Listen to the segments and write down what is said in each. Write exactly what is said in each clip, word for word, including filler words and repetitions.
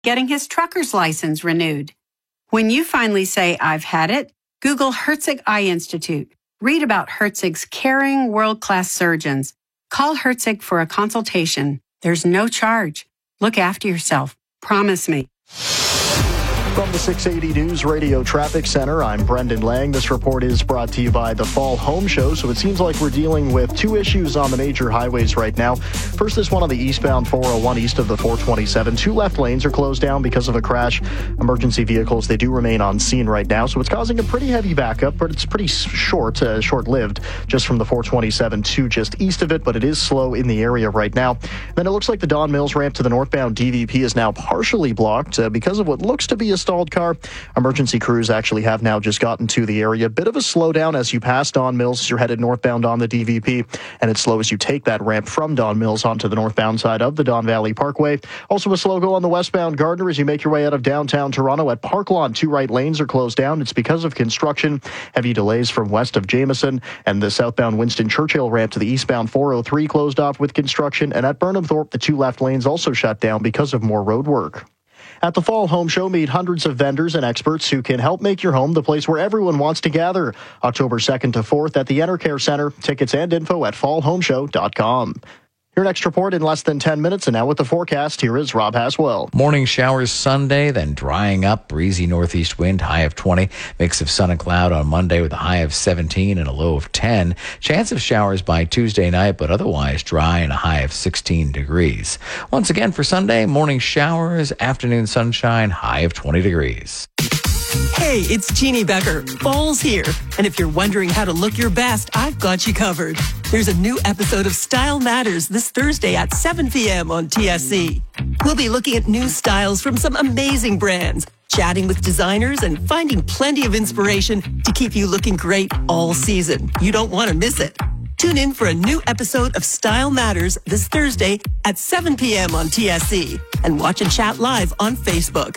getting his trucker's license renewed. When you finally say, I've had it, Google Herzig Eye Institute. Read about Herzig's caring, world-class surgeons. Call Herzig for a consultation. There's no charge. Look after yourself. Promise me. From the six eighty News Radio Traffic Center, I'm Brendan Lang. This report is brought to you by the Fall Home Show. So it seems like we're dealing with two issues on the major highways right now. First, this one on the eastbound four oh one east of the four twenty-seven. Two left lanes are closed down because of a crash. Emergency vehicles, they do remain on scene right now. So it's causing a pretty heavy backup, but it's pretty short, uh, short-lived, just from the four twenty-seven to just east of it. But it is slow in the area right now. Then it looks like the Don Mills ramp to the northbound D V P is now partially blocked uh, because of what looks to be a stalled car. Emergency crews actually have now just gotten to the area. Bit of a slowdown as you pass Don Mills as you're headed northbound on the D V P, and it's slow as you take that ramp from Don Mills onto the northbound side of the Don Valley Parkway. Also a slow go on the westbound Gardner as you make your way out of downtown Toronto at Parklawn. Two right lanes are closed down. It's because of construction. Heavy delays from west of Jameson, and the southbound Winston Churchill ramp to the eastbound four oh three closed off with construction. And at Burnham Thorpe, the two left lanes also shut down because of more road work. At the Fall Home Show, meet hundreds of vendors and experts who can help make your home the place where everyone wants to gather. October second to fourth at the EnterCare Center. Tickets and info at fall home show dot com. Your next report in less than ten minutes, and now with the forecast, here is Rob Haswell. Morning showers Sunday, then drying up, breezy northeast wind, high of twenty. Mix of sun and cloud on Monday with a high of seventeen and a low of ten. Chance of showers by Tuesday night, but otherwise dry and a high of sixteen degrees. Once again for Sunday, morning showers, afternoon sunshine, high of twenty degrees. Hey, it's Jeannie Becker. Fall's here. And if you're wondering how to look your best, I've got you covered. There's a new episode of Style Matters this Thursday at seven p.m. on T S C. We'll be looking at new styles from some amazing brands, chatting with designers, and finding plenty of inspiration to keep you looking great all season. You don't want to miss it. Tune in for a new episode of Style Matters this Thursday at seven p.m. on T S C. And watch and chat live on Facebook.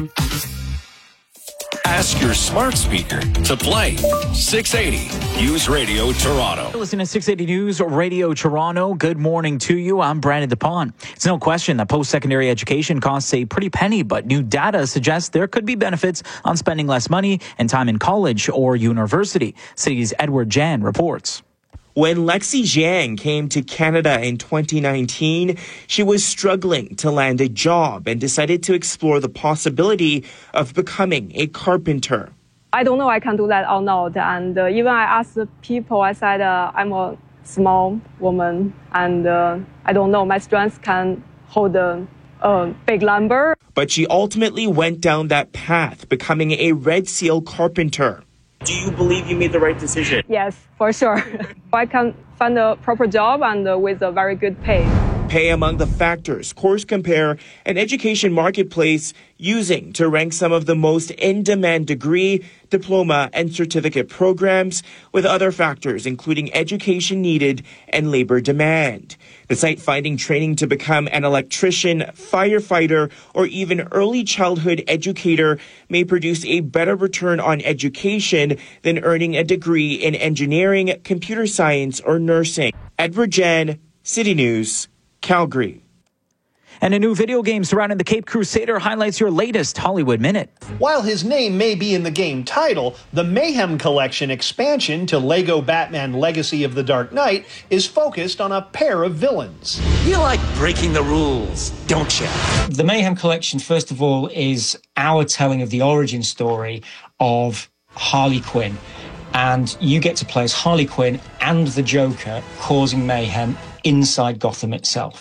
Ask your smart speaker to play six eighty News Radio Toronto. Listen to six eighty News Radio Toronto. Good morning to you. I'm Brandon DePon. It's no question that post-secondary education costs a pretty penny, but new data suggests there could be benefits on spending less money and time in college or university. City's Edward Jan reports. When Lexi Jiang came to Canada in twenty nineteen, she was struggling to land a job and decided to explore the possibility of becoming a carpenter. I don't know I can do that or not. And uh, even I asked people, I said, uh, I'm a small woman and uh, I don't know, my strength can hold a, a big lumber. But she ultimately went down that path, becoming a Red Seal carpenter. Do you believe you made the right decision? Yes, for sure. I can find a proper job and uh, with a very good pay. Pay among the factors Course Compare, an education marketplace using to rank some of the most in-demand degree, diploma, and certificate programs, with other factors including education needed and labor demand. The site finding training to become an electrician, firefighter, or even early childhood educator may produce a better return on education than earning a degree in engineering, computer science, or nursing. Edward Jen, City News, Calgary. And a new video game surrounding the Cape Crusader highlights your latest Hollywood Minute. While his name may be in the game title, the Mayhem Collection expansion to Lego Batman Legacy of the Dark Knight is focused on a pair of villains. You like breaking the rules, don't you? The Mayhem Collection, first of all, is our telling of the origin story of Harley Quinn. And you get to play as Harley Quinn and the Joker causing mayhem inside Gotham itself.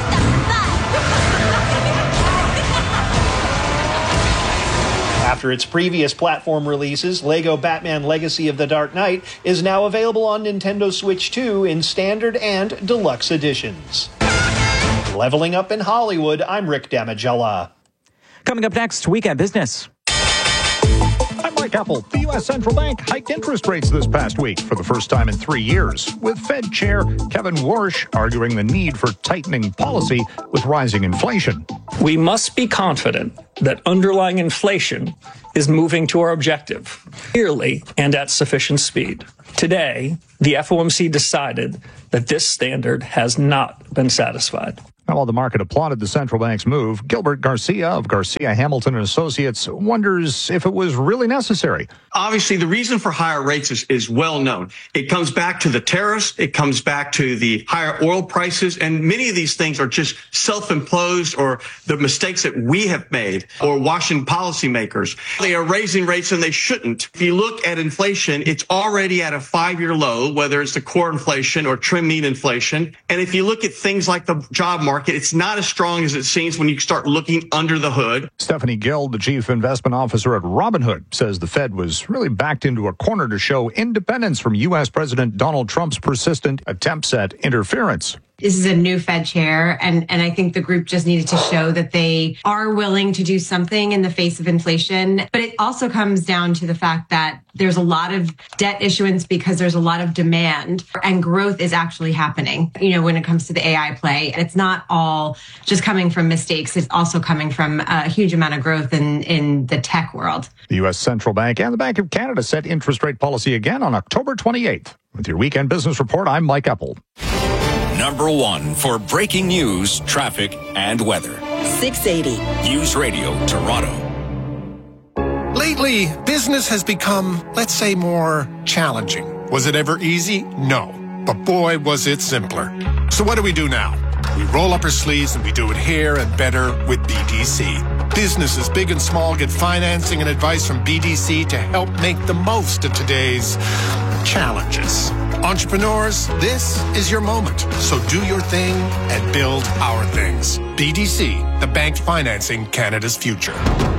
After its previous platform releases, Lego Batman Legacy of the Dark Knight is now available on Nintendo Switch two in standard and deluxe editions. Leveling up in Hollywood, I'm Rick Damigella. Coming up next, Weekend Business. I'm Mike Apple. The U S Central Bank hiked interest rates this past week for the first time in three years, with Fed Chair Kevin Warsh arguing the need for tightening policy with rising inflation. We must be confident that underlying inflation is moving to our objective clearly and at sufficient speed. Today, the F O M C decided that this standard has not been satisfied. Now, while the market applauded the central bank's move, Gilbert Garcia of Garcia Hamilton and Associates wonders if it was really necessary. Obviously, the reason for higher rates is, is well known. It comes back to the tariffs. It comes back to the higher oil prices. And many of these things are just self-imposed or the mistakes that we have made or Washington policymakers. They are raising rates and they shouldn't. If you look at inflation, it's already at a five-year low, whether it's the core inflation or trim mean inflation. And if you look at things like the job market, it's not as strong as it seems when you start looking under the hood. Stephanie Gill, the chief investment officer at Robinhood, says the Fed was really backed into a corner to show independence from U S President Donald Trump's persistent attempts at interference. This is a new Fed chair, and, and I think the group just needed to show that they are willing to do something in the face of inflation. But it also comes down to the fact that there's a lot of debt issuance because there's a lot of demand, and growth is actually happening, you know, when it comes to the A I play. It's not all just coming from mistakes. It's also coming from a huge amount of growth in, in the tech world. The U S Central Bank and the Bank of Canada set interest rate policy again on October twenty-eighth. With your Weekend Business Report, I'm Mike Epple. Number one for breaking news, traffic, and weather. six eighty. News Radio Toronto. Lately, business has become, let's say, more challenging. Was it ever easy? No. But boy, was it simpler. So what do we do now? We roll up our sleeves and we do it here and better with B D C. Businesses big and small get financing and advice from B D C to help make the most of today's challenges. Entrepreneurs, this is your moment. So do your thing and build our things. B D C, the bank financing Canada's future.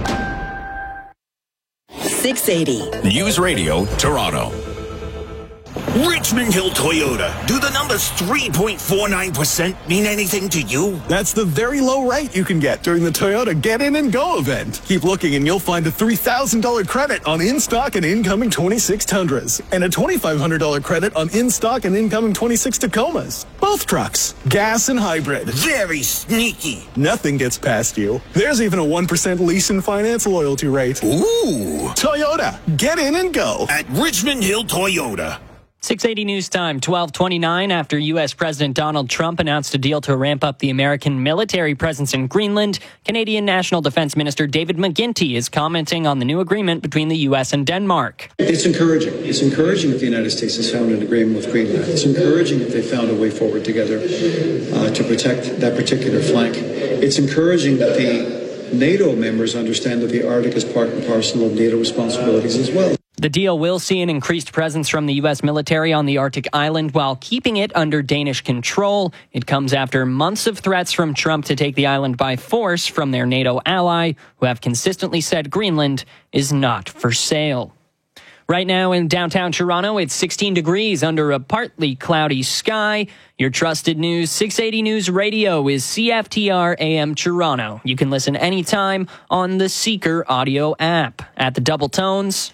six eighty. News Radio Toronto. Richmond Hill Toyota. Do the numbers three point four nine percent mean anything to you? That's the very low rate you can get during the Toyota Get In and Go event. Keep looking and you'll find a three thousand dollars credit on in-stock and incoming twenty-six Tundras and a twenty-five hundred dollars credit on in-stock and incoming twenty-six Tacomas. Both trucks, gas and hybrid. Very sneaky. Nothing gets past you. There's even a one percent lease and finance loyalty rate. Ooh. Toyota. Get in and go. At Richmond Hill Toyota. six eighty News Time, twelve twenty-nine. After U S. President Donald Trump announced a deal to ramp up the American military presence in Greenland, Canadian National Defense Minister David McGuinty is commenting on the new agreement between the U S and Denmark. It's encouraging. It's encouraging if the United States has found an agreement with Greenland. It's encouraging if they found a way forward together uh, to protect that particular flank. It's encouraging that the NATO members understand that the Arctic is part and parcel of NATO responsibilities as well. The deal will see an increased presence from the U S military on the Arctic island while keeping it under Danish control. It comes after months of threats from Trump to take the island by force from their NATO ally, who have consistently said Greenland is not for sale. Right now in downtown Toronto, it's sixteen degrees under a partly cloudy sky. Your trusted news, six eighty News Radio is C F T R A M Toronto. You can listen anytime on the Seeker audio app. At the double tones,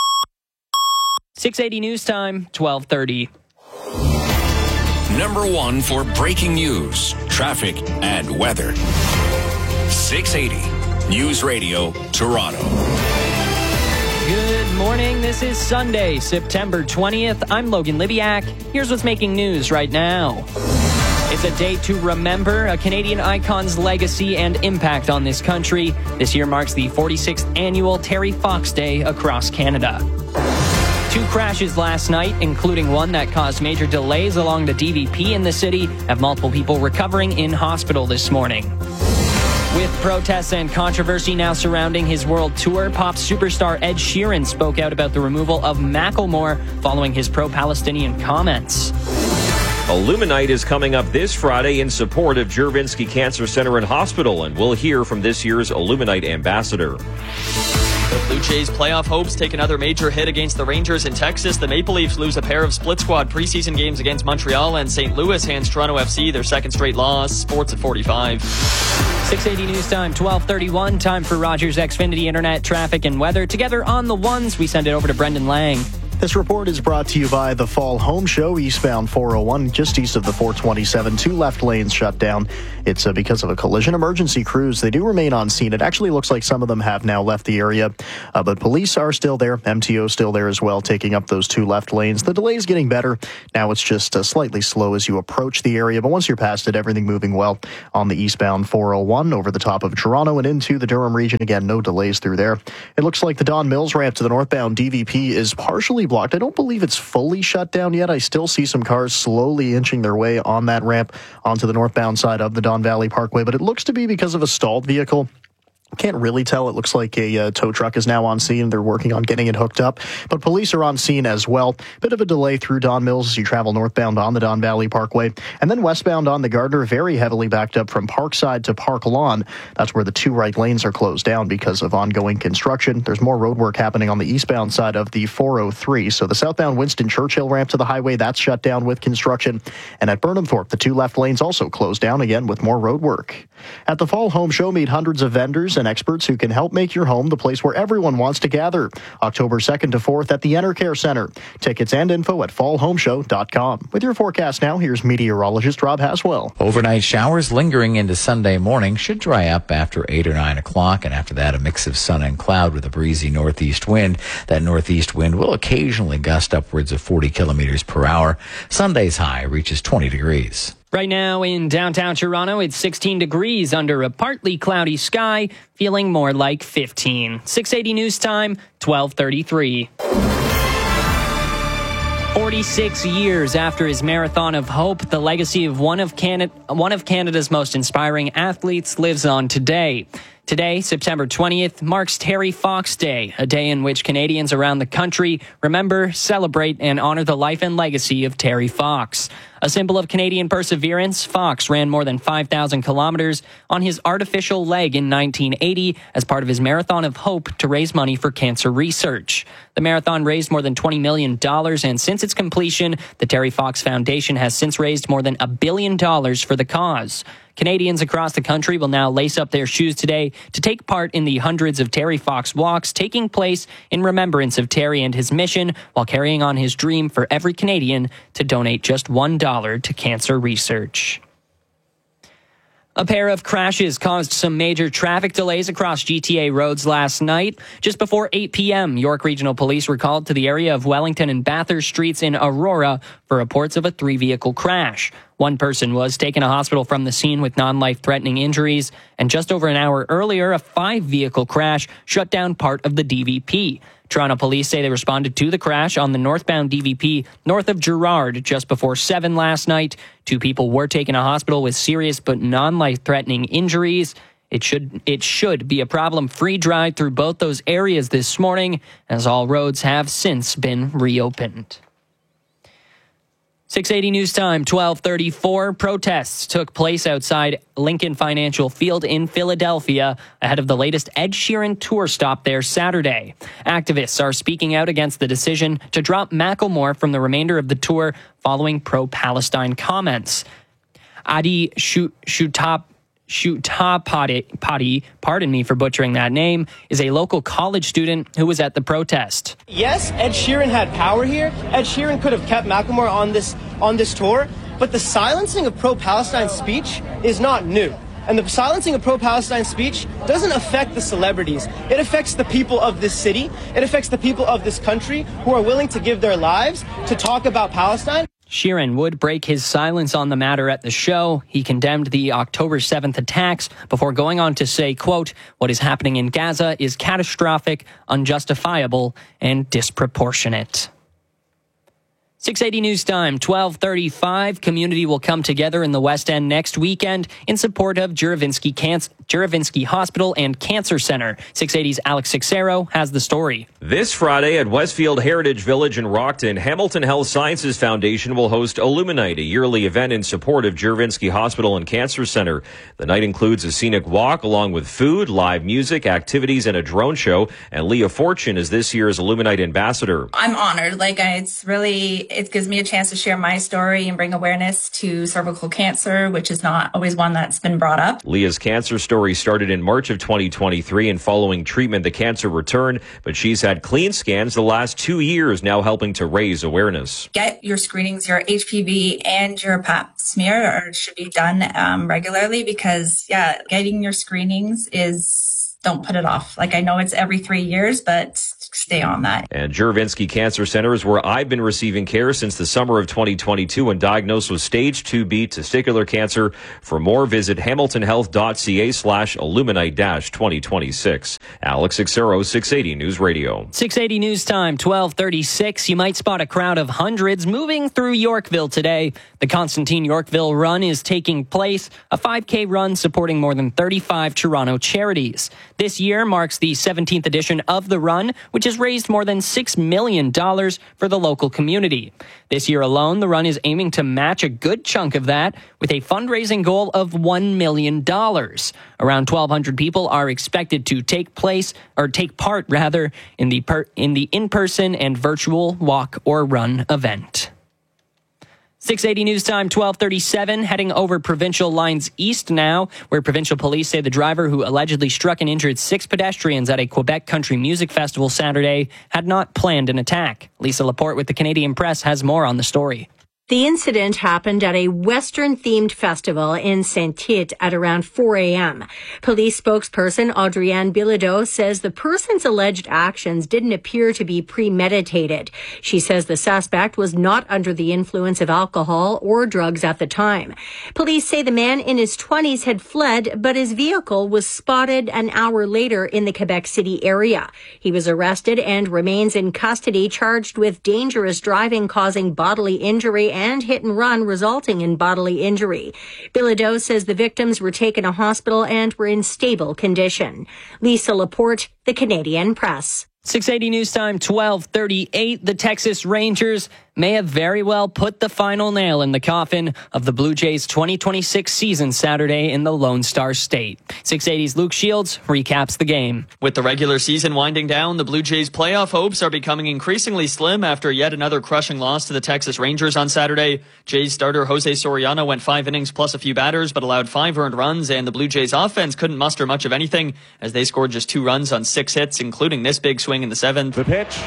six eighty News Time, twelve thirty. Number one for breaking news, traffic, and weather. six eighty News Radio Toronto. Good morning. This is Sunday, September twentieth. I'm Logan Libiak. Here's what's making news right now. It's a day to remember a Canadian icon's legacy and impact on this country. This year marks the forty-sixth annual Terry Fox Day across Canada. Two crashes last night, including one that caused major delays along the D V P in the city, have multiple people recovering in hospital this morning. With protests and controversy now surrounding his world tour, pop superstar Ed Sheeran spoke out about the removal of Macklemore following his pro-Palestinian comments. Illuminite is coming up this Friday in support of Juravinski Cancer Center and Hospital, and we'll hear from this year's Illuminite ambassador. The Blue Jays' playoff hopes take another major hit against the Rangers in Texas. The Maple Leafs lose a pair of split squad preseason games against Montreal, and Saint Louis hands Toronto F C their second straight loss. Sports at forty-five. six eighty News Time, twelve thirty-one. Time for Rogers Xfinity Internet traffic and weather. Together on the ones, we send it over to Brendan Lang. This report is brought to you by the Fall Home Show, eastbound four oh one, just east of the four twenty-seven. Two left lanes shut down. It's uh, because of a collision. Emergency crews, they do remain on scene. It actually looks like some of them have now left the area, uh, but police are still there. M T O still there as well, taking up those two left lanes. The delay is getting better. Now it's just uh, slightly slow as you approach the area, but once you're past it, everything moving well on the eastbound four oh one over the top of Toronto and into the Durham region. Again, no delays through there. It looks like the Don Mills ramp to the northbound D V P is partially blocked. I don't believe it's fully shut down yet. I still see some cars slowly inching their way on that ramp onto the northbound side of the Don Valley Parkway, but it looks to be because of a stalled vehicle. Can't really tell. It looks like a uh, tow truck is now on scene. They're working on getting it hooked up, but police are on scene as well. Bit of a delay through Don Mills as you travel northbound on the Don Valley Parkway, and then westbound on the Gardner, very heavily backed up from Parkside to Park Lawn. That's where the two right lanes are closed down because of ongoing construction. There's more road work happening on the eastbound side of the four oh three. So the southbound Winston Churchill ramp to the highway, that's shut down with construction. And at Burnham Thorpe, the two left lanes also closed down again with more road work. At the Fall Home Show, meet hundreds of vendors and experts who can help make your home the place where everyone wants to gather. October second to fourth at the EnterCare Center. Tickets and info at fall home show dot com. With your forecast now, here's meteorologist Rob Haswell. Overnight showers lingering into Sunday morning should dry up after eight or nine o'clock, and after that, a mix of sun and cloud with a breezy northeast wind. That northeast wind will occasionally gust upwards of forty kilometers per hour. Sunday's high reaches twenty degrees. Right now in downtown Toronto, it's sixteen degrees under a partly cloudy sky, feeling more like fifteen. six eighty News Time, twelve thirty-three. forty-six years after his Marathon of Hope, the legacy of one of, Canada, one of Canada's most inspiring athletes lives on today. Today, September twentieth, marks Terry Fox Day, a day in which Canadians around the country remember, celebrate, and honor the life and legacy of Terry Fox. A symbol of Canadian perseverance, Fox ran more than five thousand kilometers on his artificial leg in nineteen eighty as part of his Marathon of Hope to raise money for cancer research. The marathon raised more than twenty million dollars, and since its completion, the Terry Fox Foundation has since raised more than a billion dollars for the cause. Canadians across the country will now lace up their shoes today to take part in the hundreds of Terry Fox walks taking place in remembrance of Terry and his mission while carrying on his dream for every Canadian to donate just one dollar to cancer research. A pair of crashes caused some major traffic delays across G T A roads last night. Just before eight p.m., York Regional Police were called to the area of Wellington and Bathurst Streets in Aurora for reports of a three-vehicle crash. One person was taken to hospital from the scene with non-life-threatening injuries, and just over an hour earlier, a five-vehicle crash shut down part of the D V P. Toronto police say they responded to the crash on the northbound D V P north of Gerrard just before seven last night. Two people were taken to hospital with serious but non-life-threatening injuries. It should it should be a problem-free drive through both those areas this morning, as all roads have since been reopened. six eighty News Time, twelve thirty-four. Protests took place outside Lincoln Financial Field in Philadelphia ahead of the latest Ed Sheeran tour stop there Saturday. Activists are speaking out against the decision to drop Macklemore from the remainder of the tour following pro-Palestine comments. Adi Shutap Shutapati, pardon me for butchering that name, is a local college student who was at the protest. Yes, Ed Sheeran had power here. Ed Sheeran could have kept Macklemore on this on this tour, but the silencing of pro-Palestine speech is not new. And the silencing of pro-Palestine speech doesn't affect the celebrities. It affects the people of this city. It affects the people of this country who are willing to give their lives to talk about Palestine. Sheeran would break his silence on the matter at the show. He condemned the October seventh attacks before going on to say, quote, "What is happening in Gaza is catastrophic, unjustifiable, and disproportionate." six eighty News Time, twelve thirty-five. Community will come together in the West End next weekend in support of Juravinski, Canc- Juravinski Hospital and Cancer Center. six eighty's Alex Sixero has the story. This Friday at Westfield Heritage Village in Rockton, Hamilton Health Sciences Foundation will host Illuminite, a yearly event in support of Juravinski Hospital and Cancer Center. The night includes a scenic walk along with food, live music, activities, and a drone show. And Leah Fortune is this year's Illuminite ambassador. I'm honored. Like, it's really it gives me a chance to share my story and bring awareness to cervical cancer, which is not always one that's been brought up. Leah's cancer story started in March of twenty twenty-three, and following treatment, the cancer returned, but she's had clean scans the last two years, now helping to raise awareness. Get your screenings, your H P V and your pap smear are, should be done um, regularly because, yeah, getting your screenings is, don't put it off. Like, I know it's every three years, but stay on that. And Juravinski Cancer Center is where I've been receiving care since the summer of twenty twenty-two when diagnosed with stage two B testicular cancer. For more, visit hamiltonhealth.ca slash illuminite dash 2026. Alex Xero, six eighty News Radio. six eighty News Time, twelve thirty-six. You might spot a crowd of hundreds moving through Yorkville today. The Constantine Yorkville Run is taking place, a five K run supporting more than thirty-five Toronto charities. This year marks the seventeenth edition of the run, which has raised more than six million dollars for the local community. This year alone, the run is aiming to match a good chunk of that with a fundraising goal of one million dollars. Around twelve hundred people are expected to take place or take part rather in the per, in the in-person and virtual walk or run event. six eighty News Time, twelve thirty-seven, heading over provincial lines east now, where provincial police say the driver who allegedly struck and injured six pedestrians at a Quebec Country Music Festival Saturday had not planned an attack. Lisa Laporte with the Canadian Press has more on the story. The incident happened at a Western-themed festival in Saint-Tite at around four a.m. Police spokesperson Audrienne Bilodeau says the person's alleged actions didn't appear to be premeditated. She says the suspect was not under the influence of alcohol or drugs at the time. Police say the man in his twenties had fled, but his vehicle was spotted an hour later in the Quebec City area. He was arrested and remains in custody, charged with dangerous driving causing bodily injury and hit and run resulting in bodily injury. Bilodeau says the victims were taken to hospital and were in stable condition. Lisa Laporte, the Canadian Press. six eighty News Time, twelve thirty-eight. The Texas Rangers may have very well put the final nail in the coffin of the Blue Jays' twenty twenty-six season Saturday in the Lone Star State. six eighty's Luke Shields recaps the game. With the regular season winding down, the Blue Jays' playoff hopes are becoming increasingly slim after yet another crushing loss to the Texas Rangers on Saturday. Jays starter Jose Soriano went five innings plus a few batters, but allowed five earned runs, and the Blue Jays' offense couldn't muster much of anything as they scored just two runs on six hits, including this big swing in the seventh. The pitch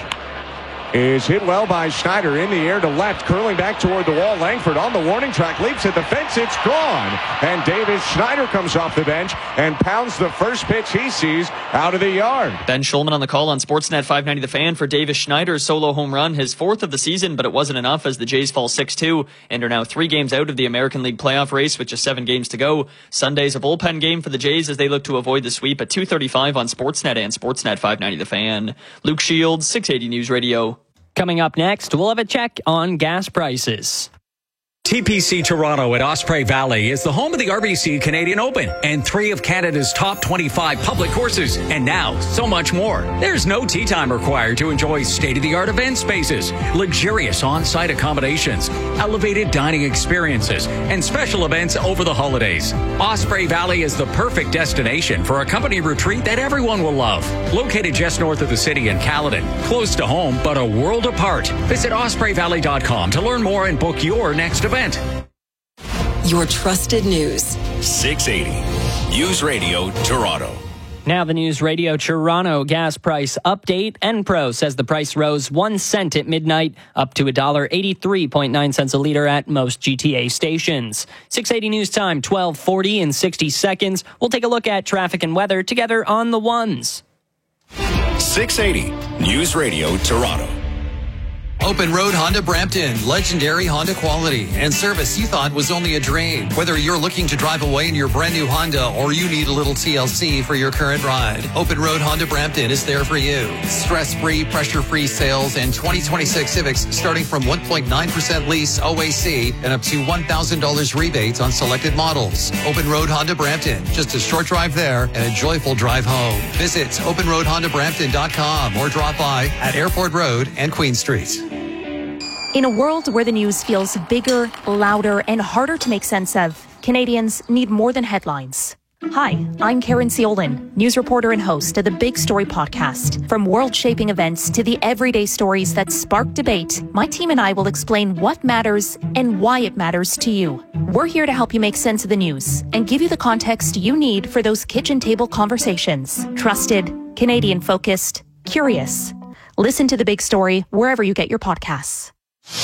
is hit well by Schneider in the air to left, curling back toward the wall. Langford on the warning track, leaps at the fence, it's gone. And Davis Schneider comes off the bench and pounds the first pitch he sees out of the yard. Ben Schulman on the call on Sportsnet five ninety The Fan for Davis Schneider's solo home run, his fourth of the season, but it wasn't enough as the Jays fall six two and are now three games out of the American League playoff race with just seven games to go. Sunday's a bullpen game for the Jays as they look to avoid the sweep at two thirty-five on Sportsnet and Sportsnet five ninety The Fan. Luke Shields, six eighty News Radio. Coming up next, we'll have a check on gas prices. T P C Toronto at Osprey Valley is the home of the R B C Canadian Open and three of Canada's top twenty-five public courses. And now, so much more. There's no tee time required to enjoy state-of-the-art event spaces, luxurious on-site accommodations, elevated dining experiences, and special events over the holidays. Osprey Valley is the perfect destination for a company retreat that everyone will love. Located just north of the city in Caledon, close to home, but a world apart. Visit osprey valley dot com to learn more and book your next event. Your trusted news. six eighty News Radio Toronto. Now the News Radio Toronto gas price update. Enpro says the price rose one cent at midnight, up to one dollar eighty-three point nine cents a liter at most G T A stations. six eighty News Time, twelve forty in sixty seconds. We'll take a look at traffic and weather together on the ones. six eighty News Radio Toronto. Open Road Honda Brampton, legendary Honda quality and service you thought was only a dream. Whether you're looking to drive away in your brand new Honda or you need a little T L C for your current ride, Open Road Honda Brampton is there for you. Stress-free, pressure-free sales and twenty twenty-six Civics starting from one point nine percent lease O A C and up to one thousand dollars rebates on selected models. Open Road Honda Brampton, just a short drive there and a joyful drive home. Visit open road honda brampton dot com or drop by at Airport Road and Queen Street. In a world where the news feels bigger, louder, and harder to make sense of, Canadians need more than headlines. Hi, I'm Karen Ciolin, news reporter and host of the Big Story podcast. From world-shaping events to the everyday stories that spark debate, my team and I will explain what matters and why it matters to you. We're here to help you make sense of the news and give you the context you need for those kitchen table conversations. Trusted, Canadian-focused, curious. Listen to The Big Story wherever you get your podcasts.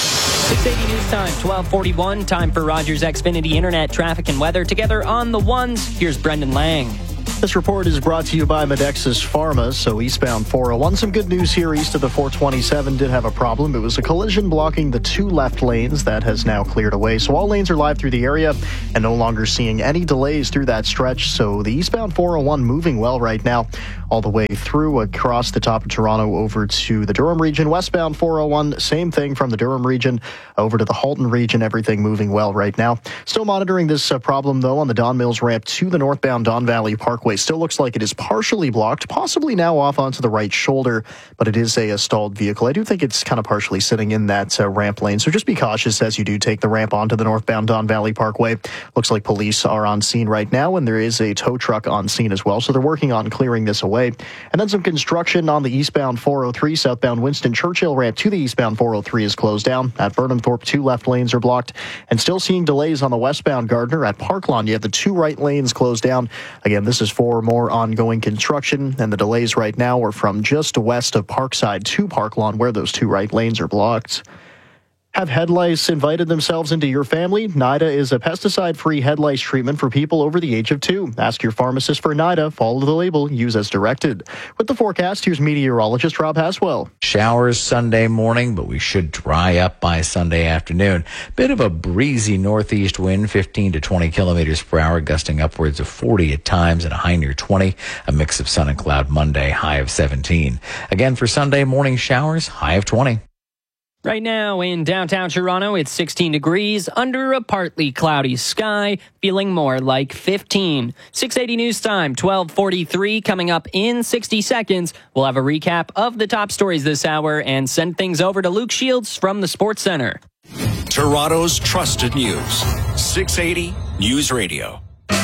six eighty News Time, twelve forty-one. Time for Rogers Xfinity Internet, traffic and weather. Together on the ones, here's Brendan Lang. This report is brought to you by Medexus Pharma. So eastbound four oh one, some good news here east of the four twenty-seven did have a problem. It was a collision blocking the two left lanes that has now cleared away. So all lanes are live through the area and no longer seeing any delays through that stretch. So the eastbound four oh one moving well right now all the way through across the top of Toronto over to the Durham region. Westbound four oh one, same thing from the Durham region over to the Halton region. Everything moving well right now. Still monitoring this uh, problem though on the Don Mills ramp to the northbound Don Valley Parkway. Still looks like it is partially blocked, possibly now off onto the right shoulder, but it is a, a stalled vehicle. I do think it's kind of partially sitting in that uh, ramp lane, so just be cautious as you do take the ramp onto the northbound Don Valley Parkway. Looks like police are on scene right now, and there is a tow truck on scene as well, so they're working on clearing this away. And then some construction on the eastbound four oh three, southbound Winston Churchill ramp to the eastbound four oh three is closed down. At Burnham Thorpe, two left lanes are blocked, and still seeing delays on the westbound Gardner. At Park Lawn, you have the two right lanes closed down. Again, this is for more ongoing construction, and the delays right now are from just west of Parkside to Park Lawn, where those two right lanes are blocked. Have head lice invited themselves into your family? NIDA is a pesticide-free head lice treatment for people over the age of two. Ask your pharmacist for NIDA. Follow the label. Use as directed. With the forecast, here's meteorologist Rob Haswell. Showers Sunday morning, but we should dry up by Sunday afternoon. Bit of a breezy northeast wind, fifteen to twenty kilometers per hour, gusting upwards of forty at times and a high near twenty. A mix of sun and cloud Monday, high of seventeen. Again, for Sunday morning showers, high of twenty. Right now in downtown Toronto, it's sixteen degrees under a partly cloudy sky, feeling more like fifteen. six eighty News Time, twelve forty-three. Coming up in sixty seconds, we'll have a recap of the top stories this hour and send things over to Luke Shields from the Sports Center. Toronto's trusted news. six eighty News Radio.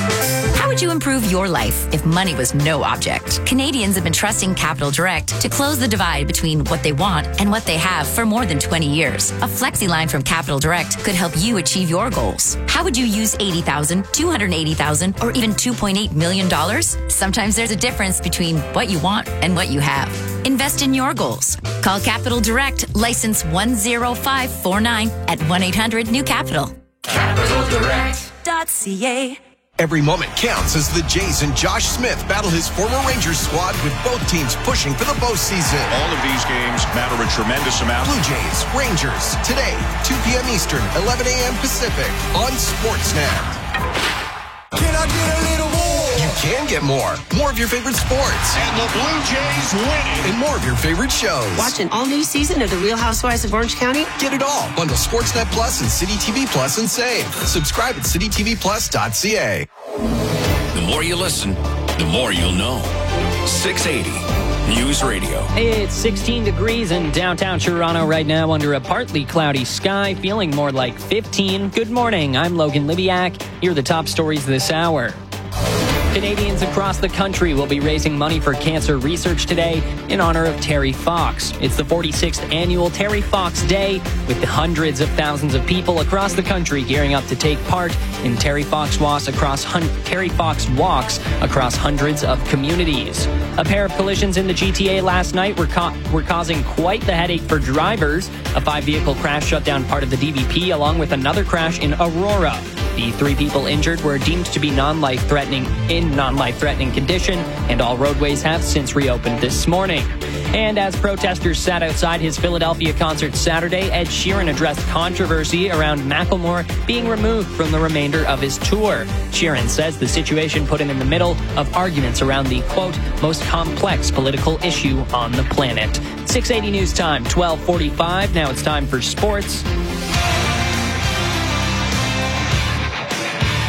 How would you improve your life if money was no object? Canadians have been trusting Capital Direct to close the divide between what they want and what they have for more than twenty years. A flexi line from Capital Direct could help you achieve your goals. How would you use eighty thousand dollars, two hundred eighty thousand dollars, or even two point eight million dollars? Sometimes there's a difference between what you want and what you have. Invest in your goals. Call Capital Direct, license one zero five four nine at one eight hundred new capital. capital direct dot c a. Every moment counts as the Jays and Josh Smith battle his former Rangers squad with both teams pushing for the postseason. All of these games matter a tremendous amount. Blue Jays, Rangers, today, two p.m. Eastern, eleven a.m. Pacific on Sportsnet. Can I get a little more? You can get more. More of your favorite sports. And the Blue Jays winning. And more of your favorite shows. Watch an all-new season of The Real Housewives of Orange County? Get it all. Bundle Sportsnet Plus and City T V Plus and save. Subscribe at city t v plus dot c a. The more you listen, the more you'll know. six eighty News Radio. It's sixteen degrees in downtown Toronto right now under a partly cloudy sky, feeling more like fifteen. Good morning, I'm Logan Libiak. Here are the top stories this hour. Canadians across the country will be raising money for cancer research today in honor of Terry Fox. It's the forty-sixth annual Terry Fox Day, with hundreds of thousands of people across the country gearing up to take part in Terry Fox walks across hun- Terry Fox walks across hundreds of communities. A pair of collisions in the G T A last night were, ca- were causing quite the headache for drivers. A five-vehicle crash shut down part of the D V P, along with another crash in Aurora. The three people injured were deemed to be non-life-threatening in non-life-threatening condition, and all roadways have since reopened this morning. And as protesters sat outside his Philadelphia concert Saturday, Ed Sheeran addressed controversy around Macklemore being removed from the remainder of his tour. Sheeran says the situation put him in the middle of arguments around the, quote, most complex political issue on the planet. six eighty News Time, twelve forty-five. Now it's time for sports.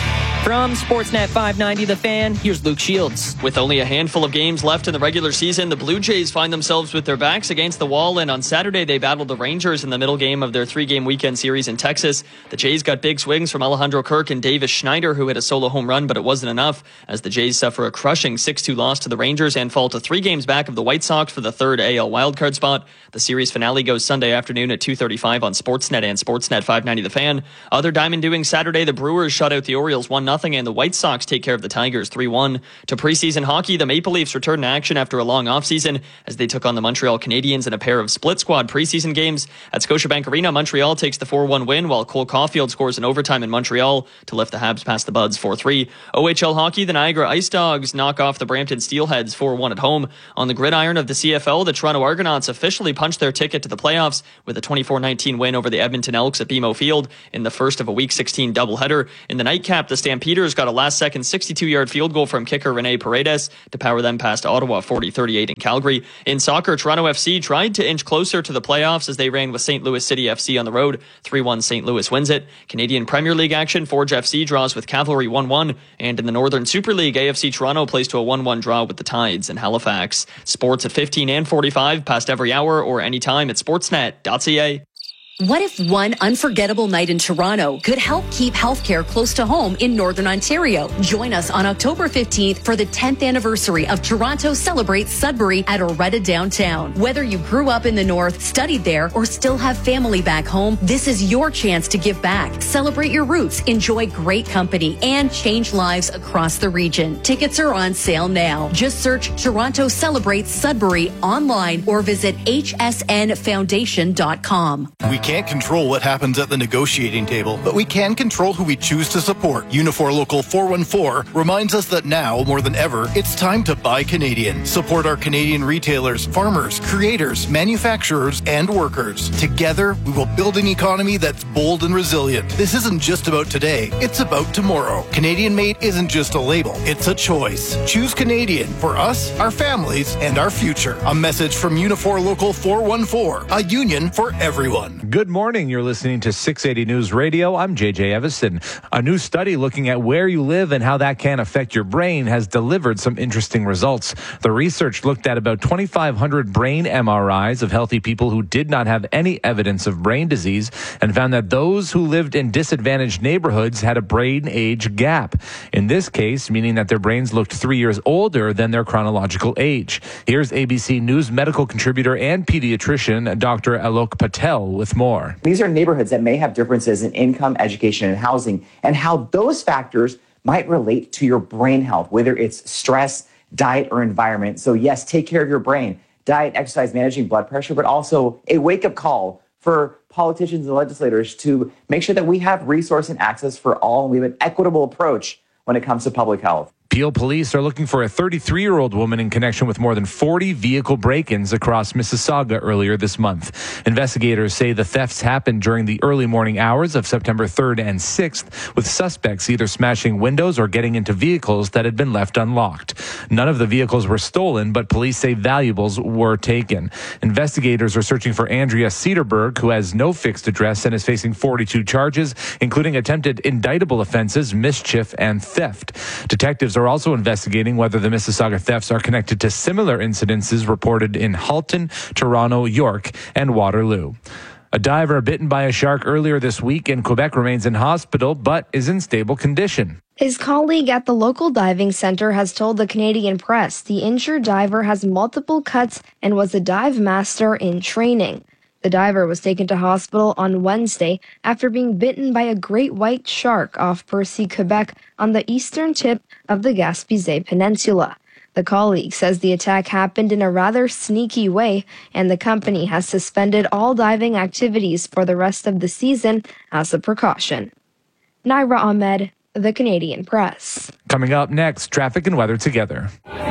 From Sportsnet five ninety The Fan, here's Luke Shields. With only a handful of games left in the regular season, the Blue Jays find themselves with their backs against the wall, and on Saturday they battled the Rangers in the middle game of their three-game weekend series in Texas. The Jays got big swings from Alejandro Kirk and Davis Schneider, who hit a solo home run, but it wasn't enough as the Jays suffer a crushing six two loss to the Rangers and fall to three games back of the White Sox for the third A L wildcard spot. The series finale goes Sunday afternoon at two thirty-five on Sportsnet and Sportsnet five ninety The Fan. Other diamond doing Saturday, the Brewers shut out the Orioles one nothing, and the White Sox take care of the Tigers three one. To preseason hockey, the Maple Leafs return to action after a long offseason as they took on the Montreal Canadiens in a pair of split squad preseason games. At Scotiabank Arena, Montreal takes the four one win, while Cole Caulfield scores in overtime in Montreal to lift the Habs past the Buds four three. O H L hockey, the Niagara Ice Dogs knock off the Brampton Steelheads four one at home. On the gridiron of the C F L, the Toronto Argonauts officially punched their ticket to the playoffs with a twenty-four nineteen win over the Edmonton Elks at B M O Field in the first of a Week sixteen doubleheader. In the nightcap, the Stampeders got a last-second sixty-two-yard field goal from kicker Rene Paredes to power them past Ottawa forty thirty-eight in Calgary. In soccer, Toronto F C tried to inch closer to the playoffs as they ran with Saint Louis City F C on the road. three one Saint Louis wins it. Canadian Premier League action, Forge F C draws with Cavalry one one. And in the Northern Super League, A F C Toronto plays to a one one draw with the Tides in Halifax. Sports at fifteen and forty-five, past every hour or anytime at sportsnet dot c a. What if one unforgettable night in Toronto could help keep healthcare close to home in Northern Ontario? Join us on October fifteenth for the tenth anniversary of Toronto Celebrates Sudbury at Oretta Downtown. Whether you grew up in the North, studied there, or still have family back home, this is your chance to give back. Celebrate your roots, enjoy great company, and change lives across the region. Tickets are on sale now. Just search Toronto Celebrates Sudbury online or visit h s n foundation dot com. We can't control what happens at the negotiating table, but we can control who we choose to support. Unifor Local four one four reminds us that now, more than ever, it's time to buy Canadian. Support our Canadian retailers, farmers, creators, manufacturers, and workers. Together, we will build an economy that's bold and resilient. This isn't just about today, it's about tomorrow. Canadian made isn't just a label, it's a choice. Choose Canadian for us, our families, and our future. A message from Unifor Local four one four, a union for everyone. Good morning. You're listening to six eighty News Radio. I'm J J Evison. A new study looking at where you live and how that can affect your brain has delivered some interesting results. The research looked at about twenty-five hundred brain M R Is of healthy people who did not have any evidence of brain disease and found that those who lived in disadvantaged neighborhoods had a brain age gap. In this case, meaning that their brains looked three years older than their chronological age. Here's A B C News medical contributor and pediatrician Doctor Alok Patel with more. These are neighborhoods that may have differences in income, education, and housing, and how those factors might relate to your brain health, whether it's stress, diet, or environment. So yes, take care of your brain. Diet, exercise, managing blood pressure, but also a wake-up call for politicians and legislators to make sure that we have resource and access for all, and we have an equitable approach when it comes to public health. Peel police are looking for a thirty-three-year-old woman in connection with more than forty vehicle break-ins across Mississauga earlier this month. Investigators say the thefts happened during the early morning hours of September third and sixth, with suspects either smashing windows or getting into vehicles that had been left unlocked. None of the vehicles were stolen, but police say valuables were taken. Investigators are searching for Andrea Cedarberg, who has no fixed address and is facing forty-two charges, including attempted indictable offenses, mischief, and theft. Detectives are also investigating whether the Mississauga thefts are connected to similar incidences reported in Halton, Toronto, York, and Waterloo. A diver bitten by a shark earlier this week in Quebec remains in hospital but is in stable condition. His colleague at the local diving center has told the Canadian press the injured diver has multiple cuts and was a dive master in training. The diver was taken to hospital on Wednesday after being bitten by a great white shark off Percy, Quebec, on the eastern tip of the Gaspésie Peninsula. The colleague says the attack happened in a rather sneaky way, and the company has suspended all diving activities for the rest of the season as a precaution. Naira Ahmed, The Canadian Press. Coming up next, traffic and weather together.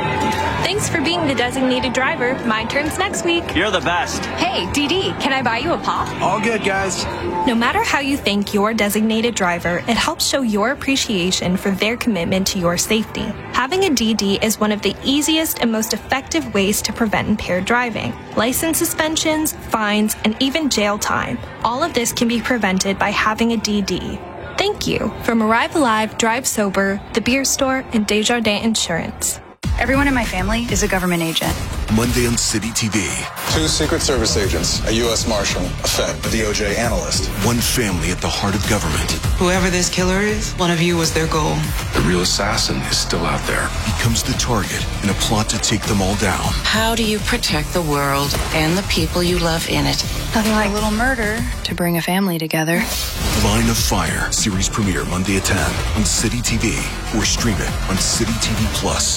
Thanks for being the designated driver. My turn's next week. You're the best. Hey, D D, can I buy you a pop? All good, guys. No matter how you thank your designated driver, it helps show your appreciation for their commitment to your safety. Having a D D is one of the easiest and most effective ways to prevent impaired driving. License suspensions, fines, and even jail time. All of this can be prevented by having a D D. Thank you from Arrive Alive, Drive Sober, The Beer Store, and Desjardins Insurance. Everyone in my family is a government agent. Monday on City T V. Two Secret Service agents, a U S Marshal, a Fed, a D O J analyst. One family at the heart of government. Whoever this killer is, one of you was their goal. The real assassin is still out there. Becomes the target in a plot to take them all down. How do you protect the world and the people you love in it? Nothing like a little murder to bring a family together. Line of Fire. Series premiere Monday at ten on City T V. Or stream it on City T V Plus.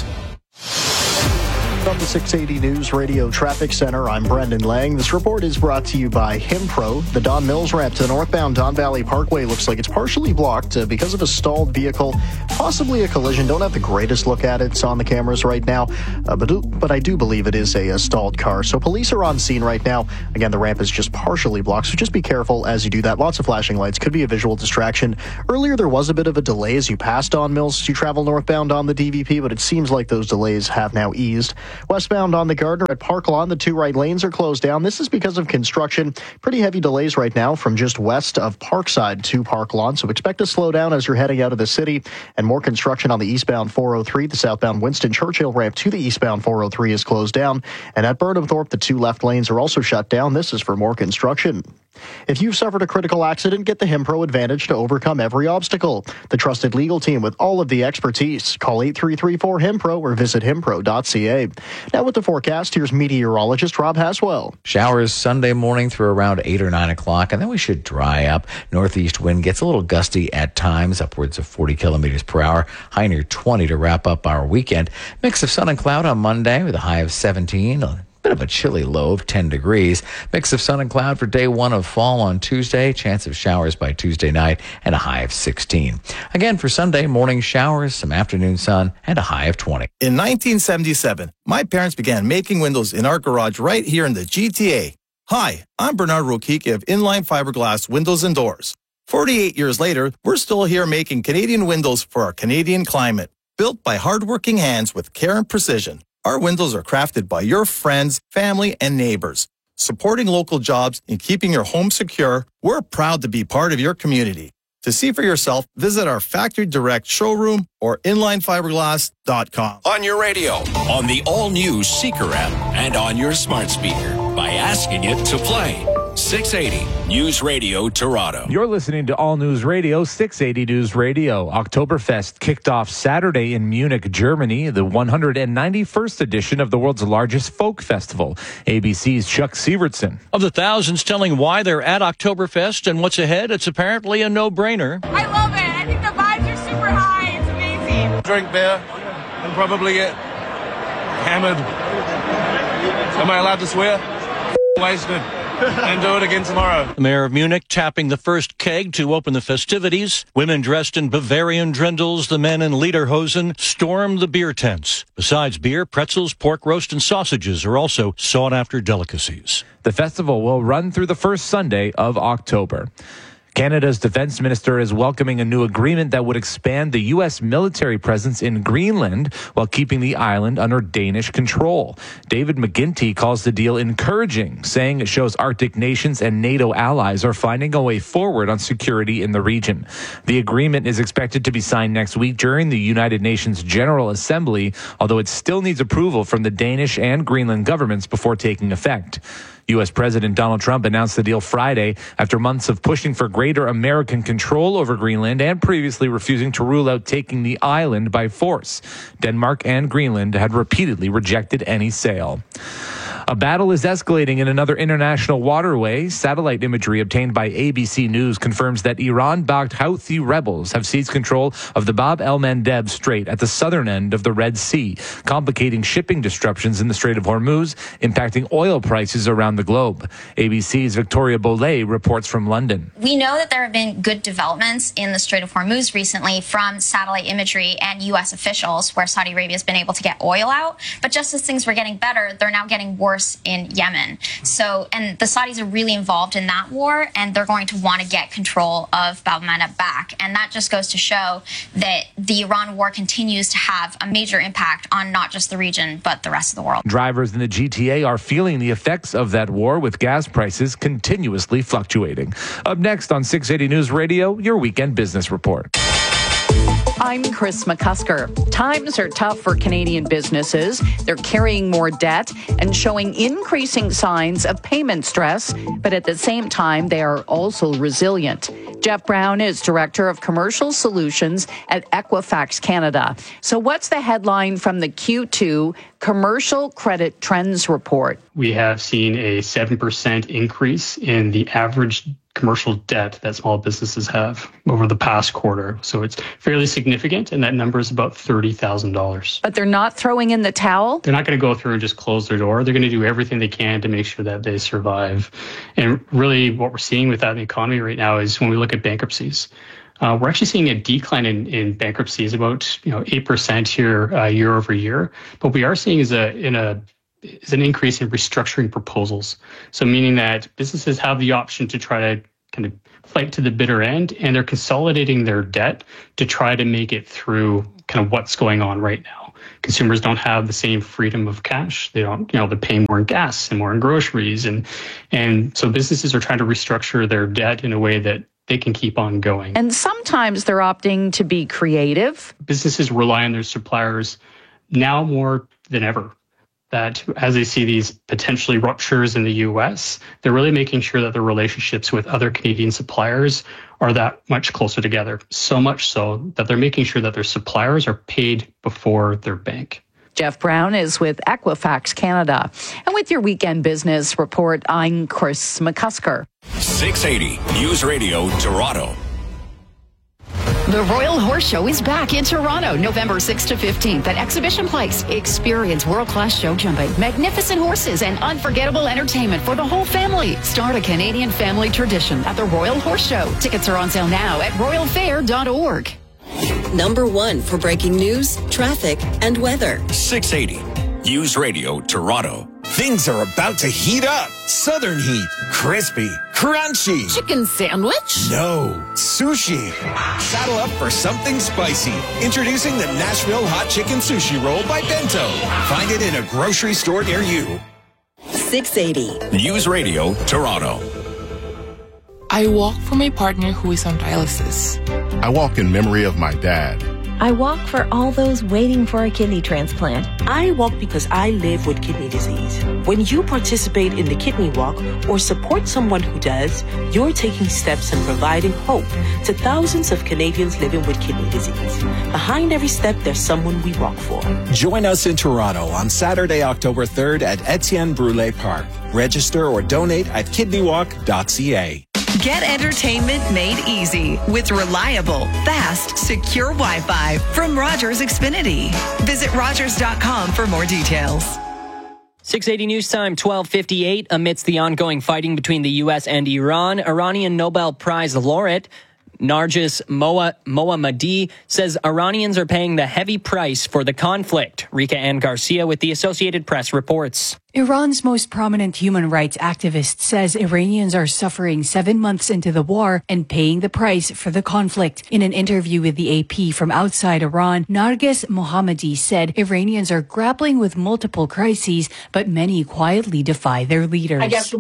From the six eighty News Radio Traffic Center, I'm Brendan Lang. This report is brought to you by Himpro. The Don Mills ramp to northbound Don Valley Parkway looks like it's partially blocked uh, because of a stalled vehicle, possibly a collision. Don't have the greatest look at it. It's on the cameras right now, uh, but, do, but I do believe it is a, a stalled car. So police are on scene right now. Again, the ramp is just partially blocked, so just be careful as you do that. Lots of flashing lights. Could be a visual distraction. Earlier, there was a bit of a delay as you passed Don Mills as you travel northbound on the D V P, but it seems like those delays have now eased. Westbound on the Gardner at Park Lawn, the two right lanes are closed down. This is because of construction. Pretty heavy delays right now from just west of Parkside to Park Lawn, so expect to slow down as you're heading out of the city. And more construction on the eastbound four oh three. The southbound Winston Churchill ramp to the eastbound four oh three is closed down. And at Burnham Thorpe, the two left lanes are also shut down. This is for more construction. If you've suffered a critical accident, get the Himpro Advantage to overcome every obstacle. The trusted legal team with all of the expertise. Call eight three three four HIMPRO or visit himpro dot c a. Now with the forecast, here's meteorologist Rob Haswell. Showers Sunday morning through around eight or nine o'clock, and then we should dry up. Northeast wind gets a little gusty at times, upwards of forty kilometers per hour. High near twenty to wrap up our weekend. Mix of sun and cloud on Monday with a high of seventeen. Bit of a chilly low of ten degrees. Mix of sun and cloud for day one of fall on Tuesday. Chance of showers by Tuesday night and a high of sixteen. Again for Sunday, morning showers, some afternoon sun, and a high of twenty. In nineteen seventy-seven, my parents began making windows in our garage right here in the G T A. Hi, I'm Bernard Rokiki of Inline Fiberglass Windows and Doors. forty-eight years later, we're still here making Canadian windows for our Canadian climate. Built by hardworking hands with care and precision. Our windows are crafted by your friends, family, and neighbors. Supporting local jobs and keeping your home secure, we're proud to be part of your community. To see for yourself, visit our Factory Direct showroom or inline fiberglass dot com. On your radio, on the all-new Seeker app, and on your smart speaker by asking it to play. six eighty News Radio Toronto. You're listening to All News Radio, six eighty News Radio. Oktoberfest kicked off Saturday in Munich, Germany, the one hundred ninety-first edition of the world's largest folk festival. A B C's Chuck Sievertson. Of the thousands telling why they're at Oktoberfest and what's ahead, it's apparently a no-brainer. I love it. I think the vibes are super high. It's amazing. Drink beer and probably get hammered. Am I allowed to swear? Wasted. And do it again tomorrow. The mayor of Munich tapping the first keg to open the festivities. Women dressed in Bavarian drindles, the men in lederhosen, storm the beer tents. Besides beer, pretzels, pork roast, and sausages are also sought-after delicacies. The festival will run through the first Sunday of October. Canada's defense minister is welcoming a new agreement that would expand the U S military presence in Greenland while keeping the island under Danish control. David McGuinty calls the deal encouraging, saying it shows Arctic nations and NATO allies are finding a way forward on security in the region. The agreement is expected to be signed next week during the United Nations General Assembly, although it still needs approval from the Danish and Greenland governments before taking effect. U S President Donald Trump announced the deal Friday after months of pushing for greater American control over Greenland and previously refusing to rule out taking the island by force. Denmark and Greenland had repeatedly rejected any sale. A battle is escalating in another international waterway. Satellite imagery obtained by A B C News confirms that Iran-backed Houthi rebels have seized control of the Bab el-Mandeb Strait at the southern end of the Red Sea, complicating shipping disruptions in the Strait of Hormuz, impacting oil prices around the globe. A B C's Victoria Bollet reports from London. We know that there have been good developments in the Strait of Hormuz recently from satellite imagery and U S officials, where Saudi Arabia has been able to get oil out. But just as things were getting better, they're now getting worse force in Yemen. So, and the Saudis are really involved in that war, and they're going to want to get control of Bab el-Mandeb back. And that just goes to show that the Iran war continues to have a major impact on not just the region, but the rest of the world. Drivers in the G T A are feeling the effects of that war, with gas prices continuously fluctuating. Up next on six eighty News Radio, your weekend business report. I'm Chris McCusker. Times are tough for Canadian businesses. They're carrying more debt and showing increasing signs of payment stress, but at the same time, they are also resilient. Jeff Brown is Director of Commercial Solutions at Equifax Canada. So what's the headline from the Q two Commercial Credit Trends Report? We have seen a seven percent increase in the average commercial debt that small businesses have over the past quarter. So it's fairly significant, and that number is about thirty thousand dollars. But they're not throwing in the towel? They're not going to go through and just close their door. They're going to do everything they can to make sure that they survive. And really what we're seeing with that in the economy right now is when we look at bankruptcies, uh, we're actually seeing a decline in, in bankruptcies, about you know eight percent here uh, year over year. But we are seeing is a in a is an increase in restructuring proposals. So meaning that businesses have the option to try to kind of fight to the bitter end, and they're consolidating their debt to try to make it through kind of what's going on right now. Consumers don't have the same freedom of cash. They don't, you know, they're paying more in gas and more in groceries. And, and so businesses are trying to restructure their debt in a way that they can keep on going. And sometimes they're opting to be creative. Businesses rely on their suppliers now more than ever. That as they see these potentially ruptures in the U S, they're really making sure that their relationships with other Canadian suppliers are that much closer together. So much so that they're making sure that their suppliers are paid before their bank. Jeff Brown is with Equifax Canada. And with your weekend business report, I'm Chris McCusker. six eighty News Radio Toronto. The Royal Horse Show is back in Toronto, November sixth to fifteenth at Exhibition Place. Experience world-class show jumping, magnificent horses, and unforgettable entertainment for the whole family. Start a Canadian family tradition at the Royal Horse Show. Tickets are on sale now at royal fair dot org. Number one for breaking news, traffic, and weather. six eighty News Radio Toronto. Things are about to heat up. Southern heat. Crispy. Crunchy. Chicken sandwich? No. Sushi. Saddle up for something spicy. Introducing the Nashville Hot Chicken Sushi Roll by Bento. Find it in a grocery store near you. six eighty News Radio Toronto. I walk for my partner who is on dialysis. I walk in memory of my dad. I walk for all those waiting for a kidney transplant. I walk because I live with kidney disease. When you participate in the Kidney Walk or support someone who does, you're taking steps and providing hope to thousands of Canadians living with kidney disease. Behind every step, there's someone we walk for. Join us in Toronto on Saturday, October third at Etienne Brule Park. Register or donate at kidney walk dot c a. Get entertainment made easy with reliable, fast, secure Wi-Fi from Rogers Xfinity. Visit rogers dot com for more details. six eighty News Time, twelve fifty-eight. Amidst the ongoing fighting between the U S and Iran, Iranian Nobel Prize laureate Narges Mohammadi says Iranians are paying the heavy price for the conflict. Rika Ann Garcia with the Associated Press reports. Iran's most prominent human rights activist says Iranians are suffering seven months into the war and paying the price for the conflict. In an interview with the A P from outside Iran, Narges Mohammadi said Iranians are grappling with multiple crises, but many quietly defy their leaders.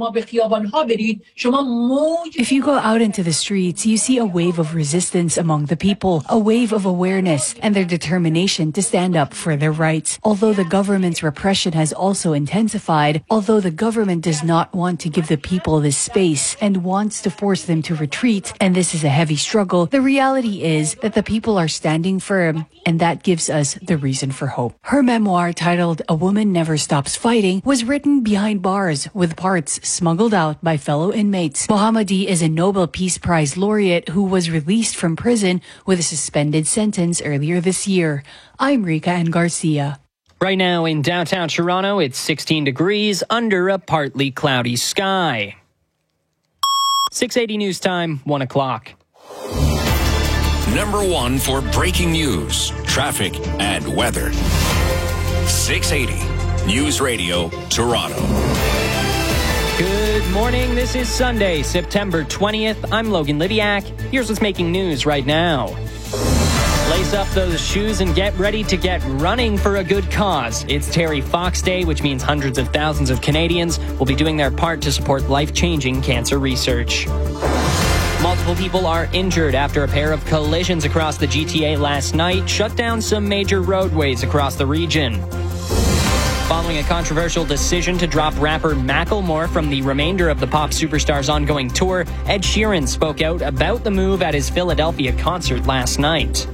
If you go out into the streets, you see a wave of resistance among the people, a wave of awareness, and their determination to stand up for their rights. Although the government's repression has also intensified, although the government does not want to give the people this space and wants to force them to retreat, and this is a heavy struggle, the reality is that the people are standing firm, and that gives us the reason for hope. Her memoir, titled A Woman Never Stops Fighting, was written behind bars with parts smuggled out by fellow inmates. Mohammadi is a Nobel Peace Prize laureate who was released from prison with a suspended sentence earlier this year. I'm Rika Ann Garcia. Right now in downtown Toronto, it's sixteen degrees under a partly cloudy sky. six eighty News Time, one o'clock. Number one for breaking news, traffic, and weather. six eighty News Radio Toronto. Good morning. This is Sunday, September twentieth. I'm Logan Libiak. Here's what's making news right now. Lace up those shoes and get ready to get running for a good cause. It's Terry Fox Day, which means hundreds of thousands of Canadians will be doing their part to support life-changing cancer research. Multiple people are injured after a pair of collisions across the G T A last night shut down some major roadways across the region. Following a controversial decision to drop rapper Macklemore from the remainder of the pop superstar's ongoing tour, Ed Sheeran spoke out about the move at his Philadelphia concert last night.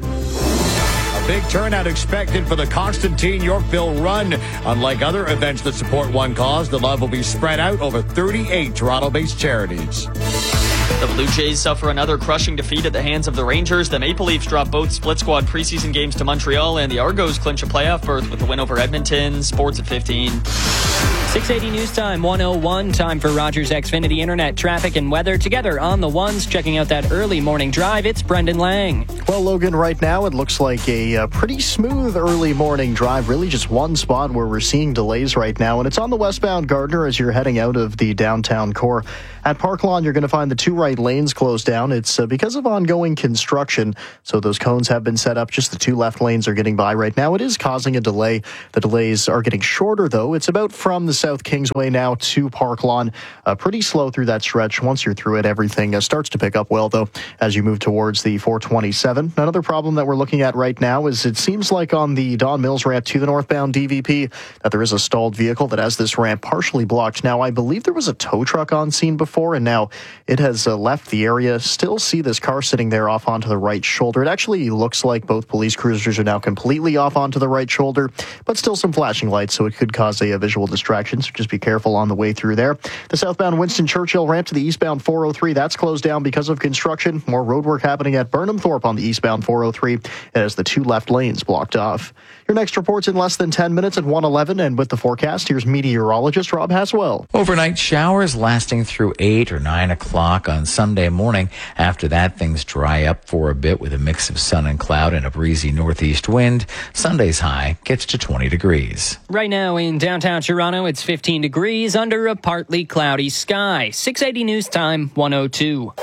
A big turnout expected for the Constantine Yorkville Run. Unlike other events that support one cause, the love will be spread out over thirty-eight Toronto-based charities. The Blue Jays suffer another crushing defeat at the hands of the Rangers. The Maple Leafs drop both split squad preseason games to Montreal, and the Argos clinch a playoff berth with a win over Edmonton. Sports at fifteen. six eighty News Time, one oh one. Time for Rogers Xfinity Internet traffic and weather. Together on the ones, checking out that early morning drive, it's Brendan Lang. Well, Logan, right now it looks like a uh, pretty smooth early morning drive. Really just one spot where we're seeing delays right now, and it's on the westbound Gardner as you're heading out of the downtown core. At Park Lawn, you're going to find the two right lanes closed down. It's uh, because of ongoing construction, so those cones have been set up. Just the two left lanes are getting by right now. It is causing a delay. The delays are getting shorter, though. It's about from the South Kingsway now to Park Lawn. Uh, pretty slow through that stretch. Once you're through it, everything uh, starts to pick up well, though, as you move towards the four twenty-seven. Another problem that we're looking at right now is it seems like on the Don Mills ramp to the northbound D V P that there is a stalled vehicle that has this ramp partially blocked. Now, I believe there was a tow truck on scene before, and now it has uh, left the area. Still see this car sitting there off onto the right shoulder. It actually looks like both police cruisers are now completely off onto the right shoulder, but still some flashing lights, so it could cause a, a visual distraction, so just be careful on the way through there. The southbound Winston Churchill ramp to the eastbound four oh three, that's closed down because of construction. More road work happening at Burnham Thorpe on the eastbound four oh three. It has the two left lanes blocked off. Your next report's in less than ten minutes at one eleven, and with the forecast, here's meteorologist Rob Haswell. Overnight showers lasting through eight or nine o'clock on Sunday morning. After that, things dry up for a bit with a mix of sun and cloud and a breezy northeast wind. Sunday's high gets to twenty degrees. Right now in downtown Toronto, it's fifteen degrees under a partly cloudy sky. six eighty News Time, one oh two.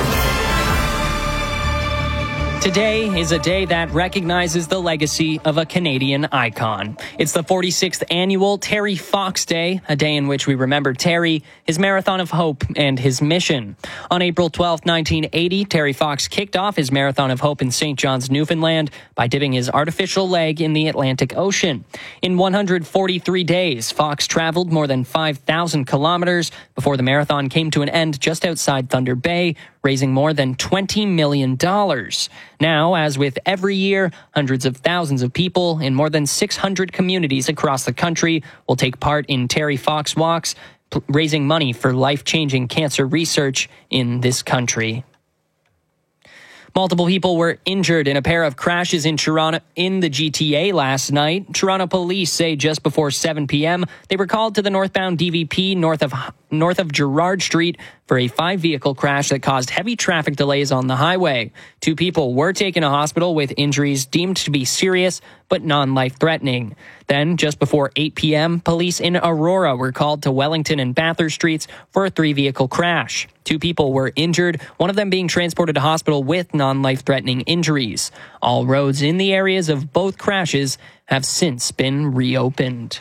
Today is a day that recognizes the legacy of a Canadian icon. It's the forty-sixth annual Terry Fox Day, a day in which we remember Terry, his Marathon of Hope, and his mission. On April twelfth, nineteen eighty, Terry Fox kicked off his Marathon of Hope in Saint John's, Newfoundland, by dipping his artificial leg in the Atlantic Ocean. In one hundred forty-three days, Fox traveled more than five thousand kilometers before the marathon came to an end just outside Thunder Bay, raising more than twenty million dollars. Now, as with every year, hundreds of thousands of people in more than six hundred communities across the country will take part in Terry Fox Walks, p- raising money for life-changing cancer research in this country. Multiple people were injured in a pair of crashes in Toronto in the G T A last night. Toronto police say just before seven p.m. they were called to the northbound D V P north of north of Gerrard Street for a five-vehicle crash that caused heavy traffic delays on the highway. Two people were taken to hospital with injuries deemed to be serious but non-life-threatening. Then, just before eight p.m., police in Aurora were called to Wellington and Bathurst Streets for a three-vehicle crash. Two people were injured, one of them being transported to hospital with non-life-threatening injuries. All roads in the areas of both crashes have since been reopened.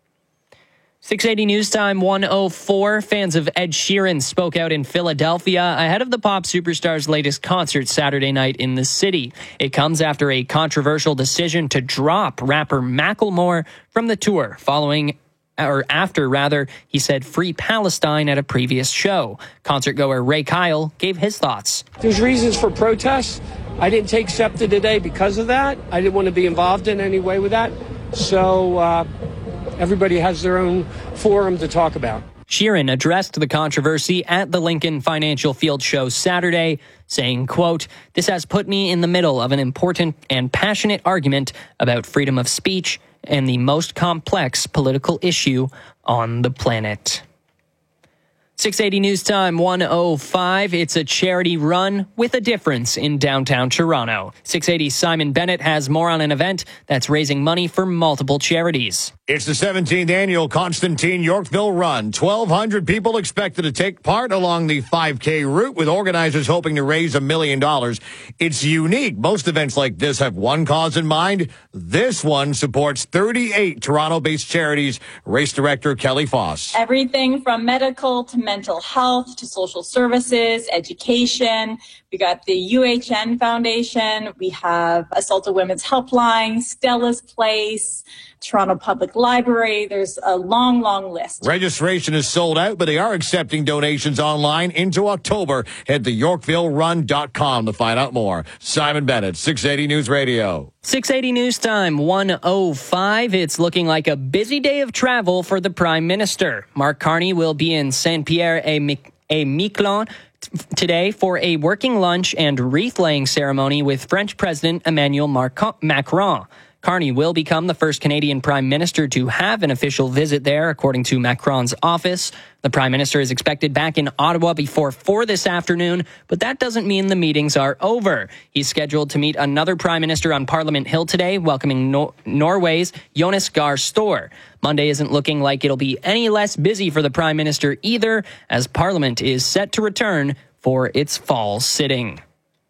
six eighty News Time, one oh four. Fans of Ed Sheeran spoke out in Philadelphia ahead of the pop superstar's latest concert Saturday night in the city. It comes after a controversial decision to drop rapper Macklemore from the tour following or after, rather, he said Free Palestine at a previous show. Concertgoer Ray Kyle gave his thoughts. There's reasons for protests. I didn't take SEPTA today because of that. I didn't want to be involved in any way with that. So uh, everybody has their own forum to talk about. Sheeran addressed the controversy at the Lincoln Financial Field show Saturday, saying, quote, "This has put me in the middle of an important and passionate argument about freedom of speech and the most complex political issue on the planet." six eighty News Time, one oh five. It's a charity run with a difference in downtown Toronto. six eighty Simon Bennett has more on an event that's raising money for multiple charities. It's the seventeenth annual Constantine Yorkville Run. twelve hundred people expected to take part along the five K route, with organizers hoping to raise a million dollars. It's unique. Most events like this have one cause in mind. This one supports thirty-eight Toronto-based charities. Race director Kelly Foss. Everything from medical to mental health to social services, education. We got the U H N Foundation. We have Assaulted Women's Helpline, Stella's Place, Toronto Public Library. There's a long, long list. Registration is sold out, but they are accepting donations online into October. Head to yorkville run dot com to find out more. Simon Bennett, six eighty News Radio. six eighty News Time, one oh five. It's looking like a busy day of travel for the Prime Minister. Mark Carney will be in Saint-Pierre-et-Miquelon today for a working lunch and wreath-laying ceremony with French President Emmanuel Macron. Carney will become the first Canadian Prime Minister to have an official visit there, according to Macron's office. The Prime Minister is expected back in Ottawa before four this afternoon, but that doesn't mean the meetings are over. He's scheduled to meet another Prime Minister on Parliament Hill today, welcoming Nor- Norway's Jonas Gahr Store. Monday isn't looking like it'll be any less busy for the Prime Minister either, as Parliament is set to return for its fall sitting.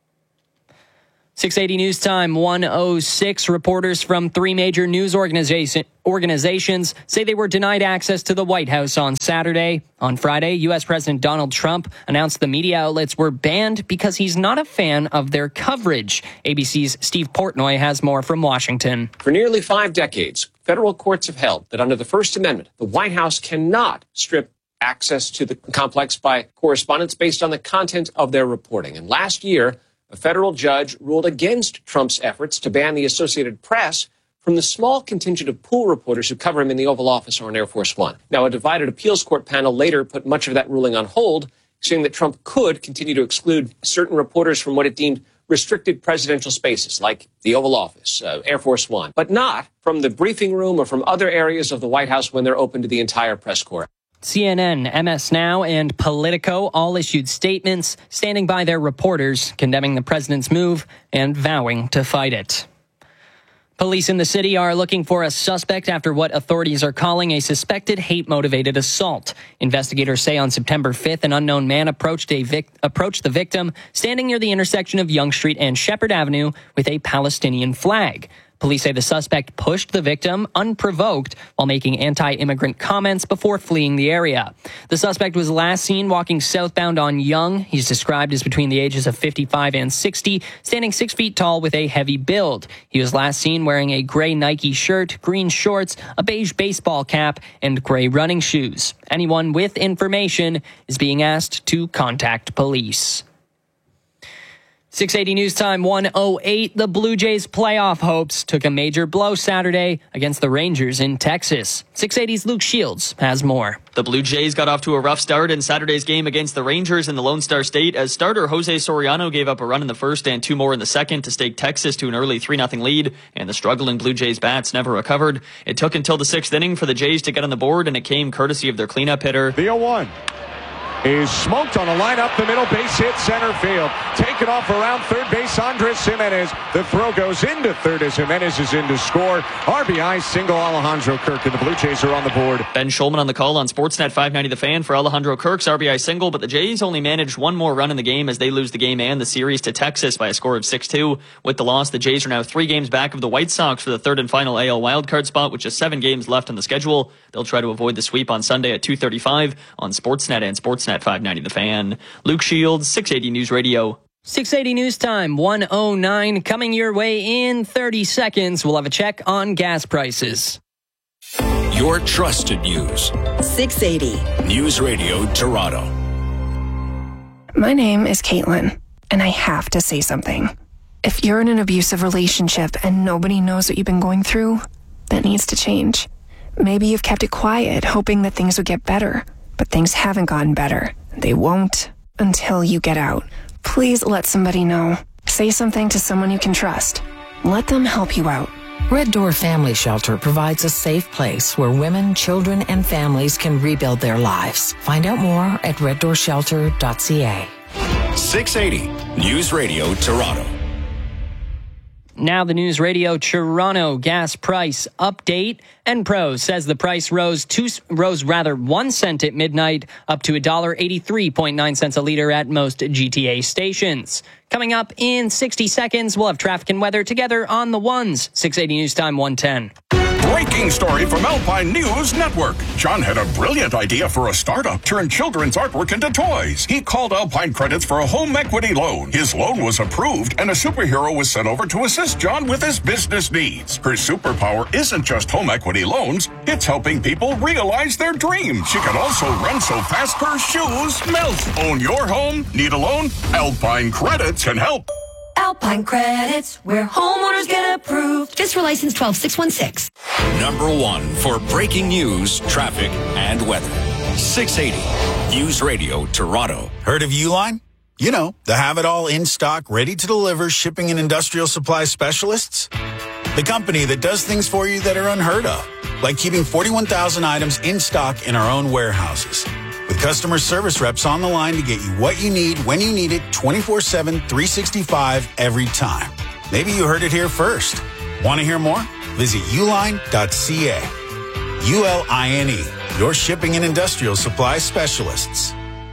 six eighty News Time, one oh six. Reporters from three major news organization, organizations say they were denied access to the White House on Saturday. On Friday, U S President Donald Trump announced the media outlets were banned because he's not a fan of their coverage. A B C's Steve Portnoy has more from Washington. For nearly five decades, federal courts have held that under the First Amendment, the White House cannot strip access to the complex by correspondents based on the content of their reporting. And last year, a federal judge ruled against Trump's efforts to ban the Associated Press from the small contingent of pool reporters who cover him in the Oval Office or on Air Force One. Now, a divided appeals court panel later put much of that ruling on hold, saying that Trump could continue to exclude certain reporters from what it deemed restricted presidential spaces, like the Oval Office, uh, Air Force One, but not from the briefing room or from other areas of the White House when they're open to the entire press corps. C N N, M S Now, and Politico all issued statements standing by their reporters, condemning the president's move and vowing to fight it. Police in the city are looking for a suspect after what authorities are calling a suspected hate-motivated assault. Investigators say on September fifth, an unknown man approached a vic- approached the victim standing near the intersection of Yonge Street and Shepherd Avenue with a Palestinian flag. Police say the suspect pushed the victim unprovoked while making anti-immigrant comments before fleeing the area. The suspect was last seen walking southbound on Yonge. He's described as between the ages of fifty-five and sixty, standing six feet tall with a heavy build. He was last seen wearing a gray Nike shirt, green shorts, a beige baseball cap, and gray running shoes. Anyone with information is being asked to contact police. six eighty News Time, one oh eight. The Blue Jays' playoff hopes took a major blow Saturday against the Rangers in Texas. six eighty's Luke Shields has more. The Blue Jays got off to a rough start in Saturday's game against the Rangers in the Lone Star State as starter Jose Soriano gave up a run in the first and two more in the second to stake Texas to an early three nothing lead, and the struggling Blue Jays bats never recovered. It took until the sixth inning for the Jays to get on the board, and it came courtesy of their cleanup hitter. The oh one. Is smoked on a line up the middle, base hit center field. Taken off around third base, Andres Jimenez. The throw goes into third as Jimenez is in to score. R B I single Alejandro Kirk, and the Blue Jays are on the board. Ben Schulman on the call on Sportsnet five ninety The Fan for Alejandro Kirk's R B I single, but the Jays only managed one more run in the game as they lose the game and the series to Texas by a score of six two. With the loss, the Jays are now three games back of the White Sox for the third and final A L wildcard spot, with just seven games left on the schedule. They'll try to avoid the sweep on Sunday at two thirty-five on Sportsnet and Sportsnet five ninety The Fan. Luke Shields, six eighty News Radio. six eighty News Time, one oh nine. Coming your way in thirty seconds. We'll have a check on gas prices. Your trusted news. six eighty News Radio Toronto. My name is Caitlin, and I have to say something. If you're in an abusive relationship and nobody knows what you've been going through, that needs to change. Maybe you've kept it quiet, hoping that things would get better, but things haven't gotten better. They won't until you get out. Please let somebody know. Say something to someone you can trust. Let them help you out. Red Door Family Shelter provides a safe place where women, children, and families can rebuild their lives. Find out more at red door shelter dot c a. six eighty News Radio Toronto. Now the News Radio Toronto gas price update. Enpro says the price rose two, rose rather one cent at midnight, up to one dollar eighty-three point nine cents a liter at most G T A stations. Coming up in sixty seconds, we'll have traffic and weather together on the ones. six eighty News Time, one ten. Breaking story from Alpine News Network. John had a brilliant idea for a startup, turn children's artwork into toys. He called Alpine Credits for a home equity loan. His loan was approved, and a superhero was sent over to assist John with his business needs. Her superpower isn't just home equity loans, it's helping people realize their dreams. She can also run so fast her shoes melt. Own your home? Need a loan? Alpine Credits can help. Alpine Credits, where homeowners get approved. Just for license twelve six one six. Number one for breaking news, traffic, and weather. six eighty News Radio Toronto. Heard of Uline? You know, the have-it-all in stock, ready to deliver shipping and industrial supply specialists. The company that does things for you that are unheard of, like keeping forty-one thousand items in stock in our own warehouses. With customer service reps on the line to get you what you need, when you need it, twenty-four seven, three sixty-five, every time. Maybe you heard it here first. Want to hear more? Visit uline dot c a. U L I N E, your shipping and industrial supply specialists.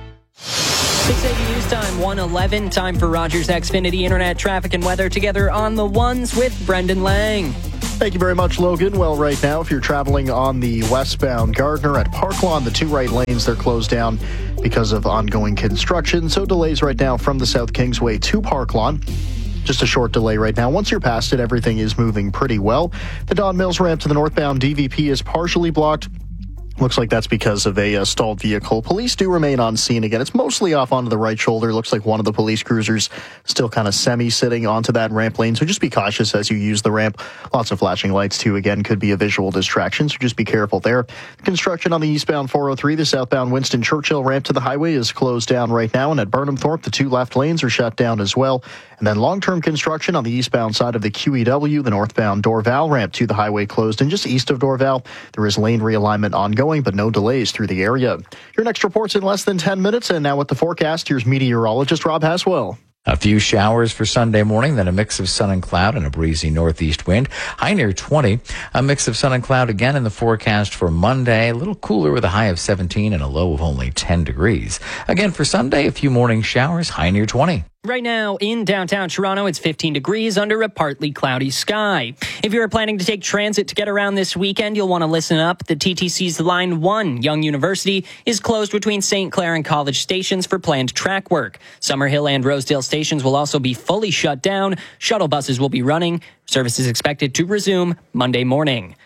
six eighty News Time, one eleven. Time for Rogers Xfinity Internet traffic and weather together on the ones with Brendan Lang. Thank you very much, Logan. Well, right now, if you're traveling on the westbound Gardner at Parklawn, the two right lanes, they're closed down because of ongoing construction. So delays right now from the South Kingsway to Parklawn. Just a short delay right now. Once you're past it, everything is moving pretty well. The Don Mills ramp to the northbound D V P is partially blocked. Looks like that's because of a uh, stalled vehicle. Police do remain on scene again. It's mostly off onto the right shoulder. Looks like one of the police cruisers still kind of semi-sitting onto that ramp lane. So just be cautious as you use the ramp. Lots of flashing lights, too. Again, could be a visual distraction, so just be careful there. Construction on the eastbound four oh three, the southbound Winston Churchill ramp to the highway is closed down right now. And at Burnham Thorpe, the two left lanes are shut down as well. And then long-term construction on the eastbound side of the Q E W, the northbound Dorval ramp to the highway closed. And just east of Dorval, there is lane realignment ongoing, but no delays through the area. Your next report's in less than ten minutes. And now with the forecast, here's meteorologist Rob Haswell. A few showers for Sunday morning, then a mix of sun and cloud and a breezy northeast wind. High near twenty. A mix of sun and cloud again in the forecast for Monday. A little cooler with a high of seventeen and a low of only ten degrees. Again for Sunday, a few morning showers, high near twenty. Right now in downtown Toronto, it's fifteen degrees under a partly cloudy sky. If you're planning to take transit to get around this weekend, you'll want to listen up. The T T C's Line one, Yonge University, is closed between Saint Clair and College stations for planned track work. Summerhill and Rosedale stations will also be fully shut down. Shuttle buses will be running. Service is expected to resume Monday morning.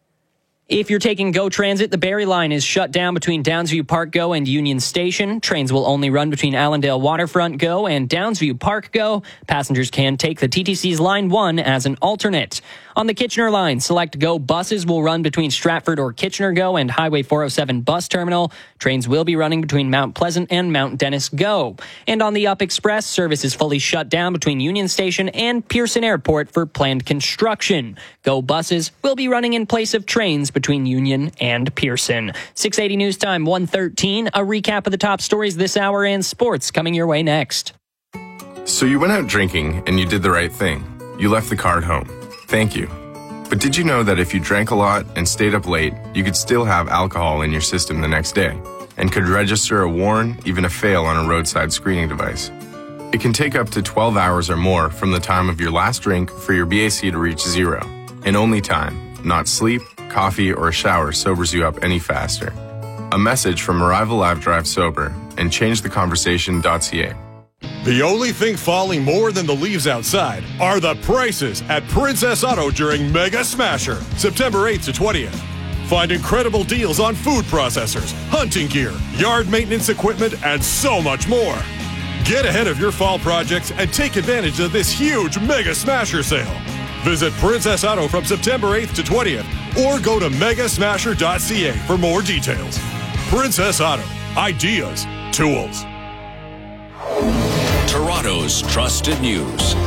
If you're taking GO Transit, the Barrie Line is shut down between Downsview Park GO and Union Station. Trains will only run between Allendale Waterfront GO and Downsview Park GO. Passengers can take the T T C's Line one as an alternate. On the Kitchener Line, select GO buses will run between Stratford or Kitchener GO and Highway four oh seven Bus Terminal. Trains will be running between Mount Pleasant and Mount Dennis GO. And on the Up Express, service is fully shut down between Union Station and Pearson Airport for planned construction. GO buses will be running in place of trains between Union and Pearson. six eighty News Time, one thirteen. A recap of the top stories this hour and sports coming your way next. So you went out drinking and you did the right thing. You left the car at home. Thank you. But did you know that if you drank a lot and stayed up late, you could still have alcohol in your system the next day and could register a warn, even a fail on a roadside screening device? It can take up to twelve hours or more from the time of your last drink for your B A C to reach zero. And only time, not sleep, coffee, or a shower sobers you up any faster. A message from Arrive Alive Drive Sober and change the conversation dot c a. The only thing falling more than the leaves outside are the prices at Princess Auto during Mega Smasher, September eighth to twentieth. Find incredible deals on food processors, hunting gear, yard maintenance equipment, and so much more. Get ahead of your fall projects and take advantage of this huge Mega Smasher sale. Visit Princess Auto from September eighth to twentieth or go to mega smasher dot c a for more details. Princess Auto. Ideas. Tools. Toronto's trusted news.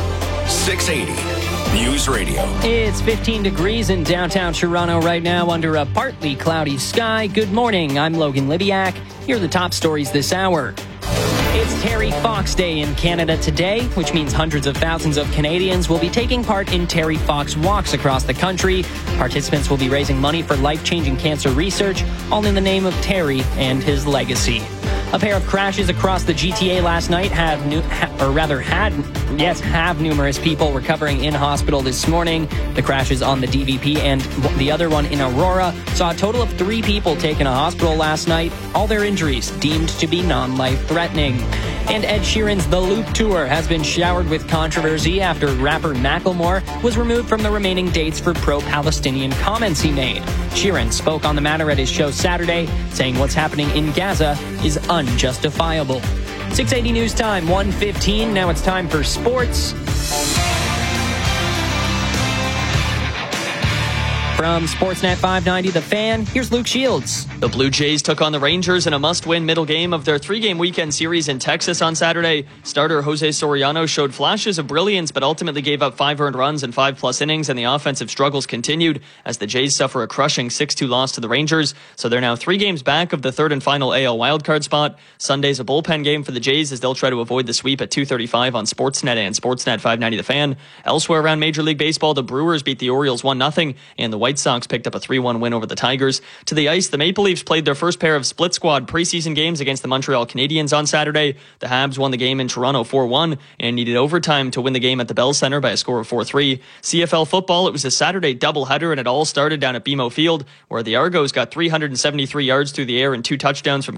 six eighty News Radio. It's fifteen degrees in downtown Toronto right now under a partly cloudy sky. Good morning. I'm Logan Libiak. Here are the top stories this hour. It's Terry Fox Day in Canada today, which means hundreds of thousands of Canadians will be taking part in Terry Fox walks across the country. Participants will be raising money for life-changing cancer research, all in the name of Terry and his legacy. A pair of crashes across the G T A last night have, nu- ha- or rather had, yes, have numerous people recovering in hospital this morning. The crashes on the D V P and the other one in Aurora saw a total of three people taken to hospital last night, all their injuries deemed to be non-life-threatening. And Ed Sheeran's The Loop Tour has been showered with controversy after rapper Macklemore was removed from the remaining dates for pro-Palestinian comments he made. Sheeran spoke on the matter at his show Saturday, saying what's happening in Gaza is unjustifiable. six eighty News Time, one fifteen. Now it's time for sports. From Sportsnet five ninety The Fan, here's Luke Shields. The Blue Jays took on the Rangers in a must-win middle game of their three-game weekend series in Texas on Saturday. Starter Jose Soriano showed flashes of brilliance, but ultimately gave up five earned runs in five-plus innings, and the offensive struggles continued as the Jays suffer a crushing six two loss to the Rangers. So they're now three games back of the third and final A L wildcard spot. Sunday's a bullpen game for the Jays as they'll try to avoid the sweep at two thirty-five on Sportsnet and Sportsnet five ninety The Fan. Elsewhere around Major League Baseball, the Brewers beat the Orioles one nothing, and the White Sox picked up a three one win over the Tigers. To the ice, the Maple Leafs played their first pair of split squad preseason games against the Montreal Canadiens on Saturday. The Habs won the game in Toronto four one and needed overtime to win the game at the Bell Centre by a score of four three. C F L football, it was a Saturday doubleheader, and it all started down at B M O Field, where the Argos got three hundred seventy-three yards through the air and two touchdowns from